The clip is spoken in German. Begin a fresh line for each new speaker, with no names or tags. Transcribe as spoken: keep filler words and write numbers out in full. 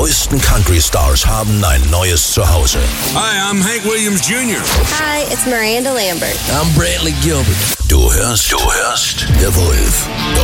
neuesten Country-Stars haben ein neues Zuhause.
Hi, I'm Hank Williams Junior
Hi, it's Miranda Lambert.
I'm Brantley Gilbert.
Du hörst, du hörst The Wolf.